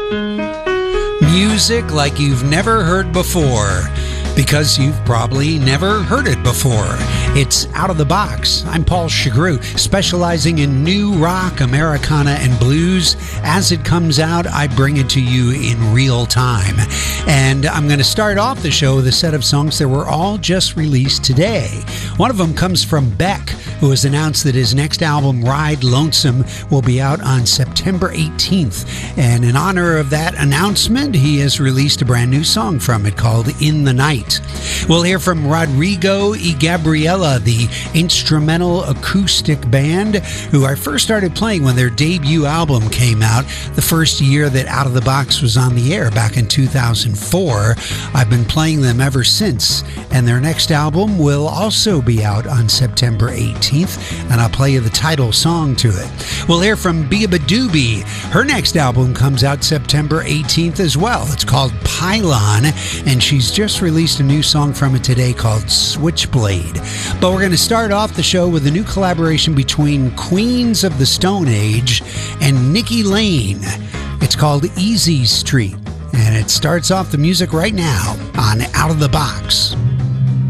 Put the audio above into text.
Music like you've never heard before, because you've probably never heard it before. It's Out of the Box. I'm Paul Chagru, specializing in new rock, Americana, and blues. As it comes out, I bring it to you in real time. And I'm going to start off the show with a set of songs that were all just released today. One of them comes from Beck, who has announced that his next album, Ride Lonesome, will be out on September 18th. And in honor of that announcement, he has released a brand new song from it called In the Night. We'll hear from Rodrigo y Gabriela, the instrumental acoustic band who I first started playing when their debut album came out, the first year that Out of the Box was on the air back in 2004. I've been playing them ever since, and their next album will also be out on September 18th, and I'll play you the title song to it. We'll hear from Beabadoobee. Her next album comes out September 18th as well. It's called Pylon, and she's just released a new song from it today called Switchblade. But we're going to start off the show with a new collaboration between Queens of the Stone Age and Nikki Lane. It's called Easy Street, and it starts off the music right now on Out of the Box.